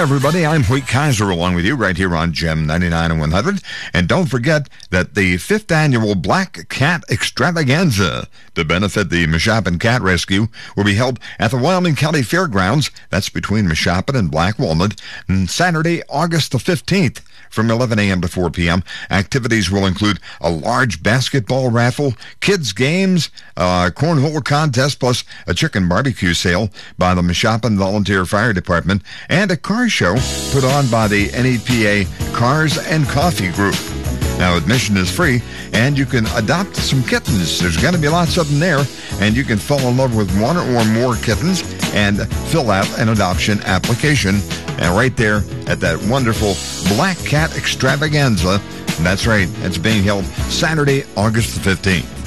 everybody. I'm Hoyt Kaiser along with you right here on Gem 99 and 100. And don't forget that the 5th annual Black Cat Extravaganza to benefit the Mashopin Cat Rescue will be held at the Wyoming County Fairgrounds. That's between Mashopin and Black Walnut, on Saturday, August the 15th. From 11 a.m. to 4 p.m. Activities will include a large basketball raffle, kids' games, cornhole contest, plus a chicken barbecue sale by the Mashopin Volunteer Fire Department, and a car show put on by the NEPA Cars and Coffee Group. Now, admission is free, and you can adopt some kittens. There's going to be lots of them there, and you can fall in love with one or more kittens and fill out an adoption application right there at that wonderful Black Cat Extravaganza. And that's right, it's being held Saturday, August the 15th.